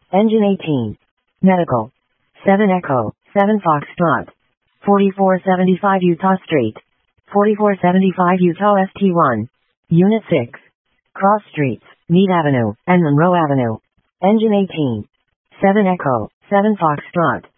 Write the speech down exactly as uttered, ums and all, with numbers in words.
Engine eighteen. Medical. seven Echo, seven Foxtrot. forty-four seventy-five Utah Street. forty-four seventy-five Utah S T one. Unit six. Cross Streets, Meade Avenue, and Monroe Avenue. Engine eighteen. seven Echo, seven Foxtrot.